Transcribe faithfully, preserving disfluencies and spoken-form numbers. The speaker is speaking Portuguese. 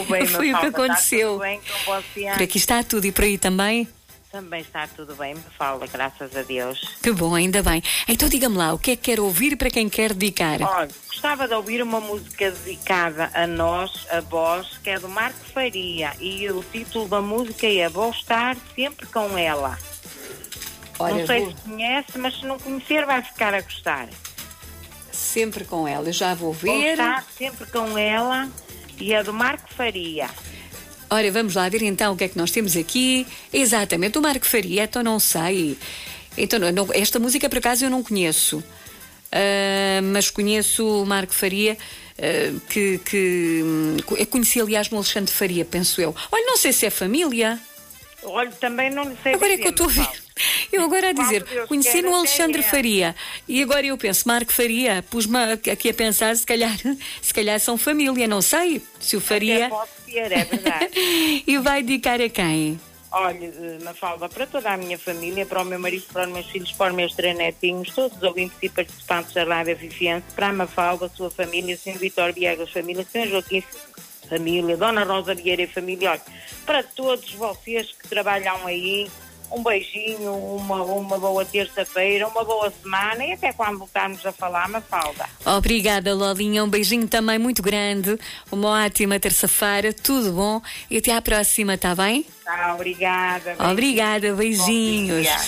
bem, Foi o que Mafalda, aconteceu. está tudo bem com você? Por aqui está tudo e por aí também? Também está tudo bem, Mafalda, graças a Deus. Que bom, ainda bem. Então diga-me lá, o que é que quer ouvir para quem quer dedicar? Olha, gostava de ouvir uma música dedicada a nós, a vós, que é do Marco Faria. E o título da música é Vou Estar Sempre Com Ela. Olha, não sei vou... se conhece, mas se não conhecer vai ficar a gostar. Sempre com ela, eu já vou Vou ver. Estar Sempre Com Ela e é do Marco Faria. Ora, vamos lá ver então o que é que nós temos aqui. Exatamente, o Marco Faria, então não sei. Então, não, esta música por acaso eu não conheço. Uh, mas conheço o Marco Faria, uh, que, que eu conheci aliás no Alexandre Faria, penso eu. Olha, não sei se é família. Olha, também não lhe sei Agora dizer, é que eu estou a ver. Mafalda. Eu agora a dizer, Deus conheci queira, no Alexandre até é. Faria. E agora eu penso, Marco Faria, pus-me aqui a pensar, se calhar, se calhar são família, não sei se o Faria. Até pode ser, é verdade. E vai dedicar a quem? Olha, Mafalda, para toda a minha família, para o meu marido, para os meus filhos, para os meus três netinhos, todos os ouvintes e participantes da Rádio Viviense, para a Mafalda, a sua família, senhor Vitor Viegas, família, senhor Joaquim, família, Dona Rosa Vieira e família, olha, para todos vocês que trabalham aí, um beijinho, uma, uma boa terça-feira, uma boa semana e até quando voltarmos a falar, Mafalda. Obrigada, Lolinha. Um beijinho também muito grande. Uma ótima terça-feira. Tudo bom. E até à próxima, está bem? Tá, obrigada. Beijinho. Obrigada. Beijinhos.